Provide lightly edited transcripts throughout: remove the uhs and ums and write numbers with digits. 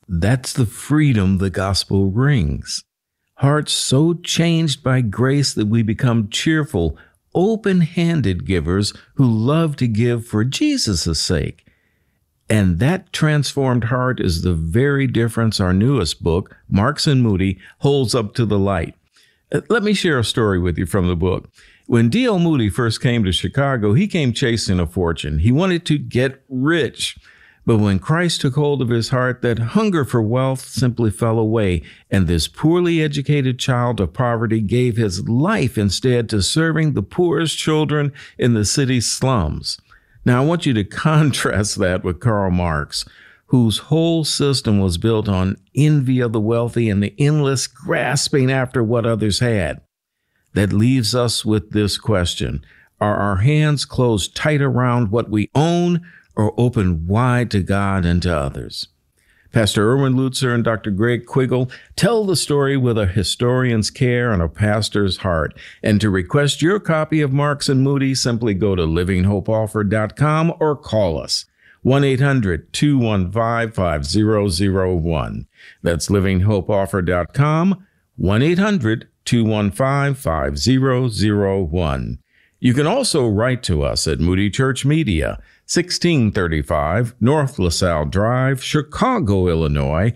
That's the freedom the gospel brings. Hearts so changed by grace that we become cheerful, open-handed givers who love to give for Jesus' sake. And that transformed heart is the very difference our newest book, Marks and Moody, holds up to the light. Let me share a story with you from the book. When D.L. Moody first came to Chicago, he came chasing a fortune. He wanted to get rich. But when Christ took hold of his heart, that hunger for wealth simply fell away, and this poorly educated child of poverty gave his life instead to serving the poorest children in the city's slums. Now, I want you to contrast that with Karl Marx, whose whole system was built on envy of the wealthy and the endless grasping after what others had. That leaves us with this question: are our hands closed tight around what we own, or open wide to God and to others? Pastor Erwin Lutzer and Dr. Greg Quiggle tell the story with a historian's care and a pastor's heart. And to request your copy of Marks and Moody, simply go to livinghopeoffer.com or call us, 1-800-215-5001. That's livinghopeoffer.com, 1-800-215-5001. You can also write to us at Moody Church Media, 1635 North LaSalle Drive, Chicago, Illinois,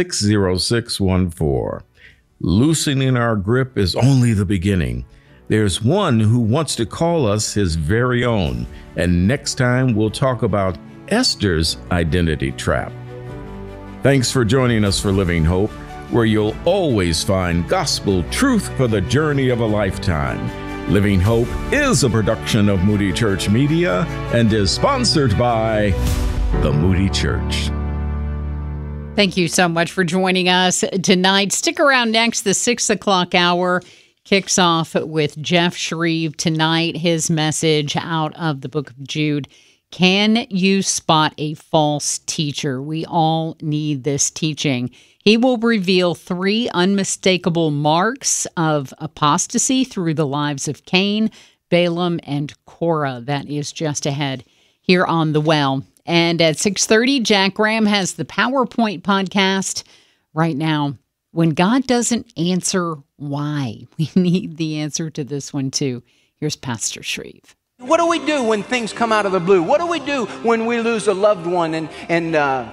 60614. Loosening our grip is only the beginning. There's one who wants to call us his very own, and next time we'll talk about Esther's identity trap. Thanks for joining us for Living Hope, where you'll always find gospel truth for the journey of a lifetime. Living Hope is a production of Moody Church Media and is sponsored by the Moody Church. Thank you so much for joining us tonight. Stick around next. The 6 o'clock hour kicks off with Jeff Shreve tonight. His message out of the book of Jude. Can you spot a false teacher? We all need this teaching. He will reveal 3 unmistakable marks of apostasy through the lives of Cain, Balaam, and Korah. That is just ahead here on The Well. And at 6:30, Jack Graham has the PowerPoint podcast. Right now, when God doesn't answer, why? We need the answer to this one, too. Here's Pastor Shreve. What do we do when things come out of the blue? What do we do when we lose a loved one and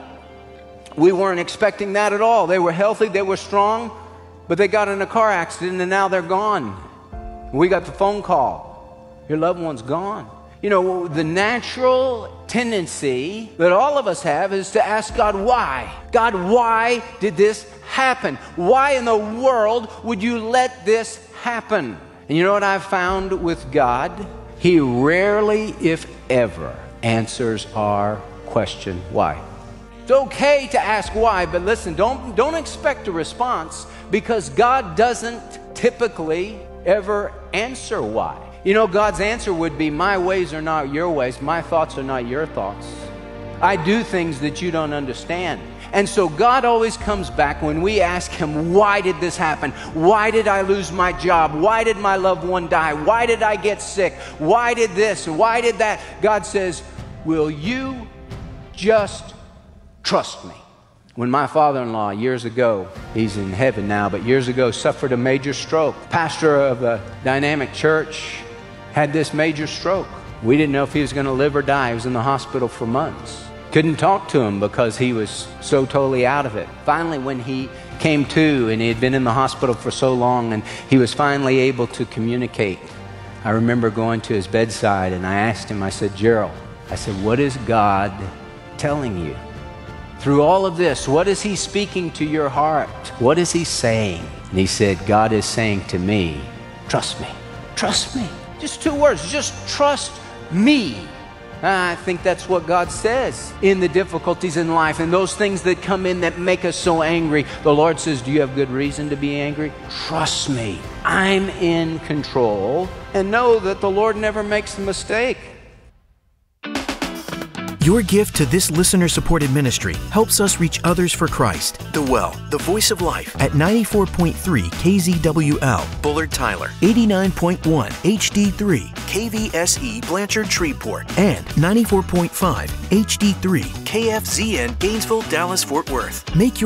we weren't expecting that at all? They were healthy, they were strong, but they got in a car accident and now they're gone. We got the phone call. Your loved one's gone. You know, the natural tendency that all of us have is to ask God, why? God, why did this happen? Why in the world would you let this happen? And you know what I've found with God? He rarely, if ever, answers our question, why? It's okay to ask why, but listen, don't expect a response, because God doesn't typically ever answer why. You know, God's answer would be, my ways are not your ways, my thoughts are not your thoughts. I do things that you don't understand. And so God always comes back when we ask him, why did this happen? Why did I lose my job? Why did my loved one die? Why did I get sick? Why did this? Why did that? God says, will you just trust me? When my father-in-law years ago, he's in heaven now, but years ago suffered a major stroke. Pastor of a dynamic church had this major stroke. We didn't know if he was going to live or die. He was in the hospital for months. Couldn't talk to him because he was so totally out of it. Finally, when he came to, and he had been in the hospital for so long, and he was finally able to communicate, I remember going to his bedside and I asked him, I said, Gerald, I said, what is God telling you? Through all of this, what is he speaking to your heart? What is he saying? And he said, God is saying to me, trust me. Trust me. Just 2 words, just trust me. I think that's what God says in the difficulties in life and those things that come in that make us so angry. The Lord says, do you have good reason to be angry? Trust me. I'm in control, and know that the Lord never makes a mistake. Your gift to this listener-supported ministry helps us reach others for Christ. The Well, the voice of life, at 94.3 KZWL, Bullard Tyler, 89.1 HD3, KVSE Blanchard Shreveport, and 94.5 HD3, KFZN Gainesville, Dallas, Fort Worth. Make your